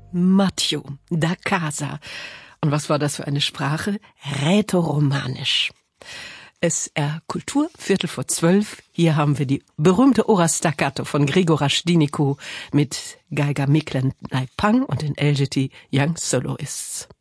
Matteo da Casa. Und was war das für eine Sprache? Rätoromanisch. SR Kultur, 11:45. Hier haben wir die berühmte Ora Staccato von Gregor Rashdiniku mit Geiger Miklen Laipang und den LGT Young Soloists.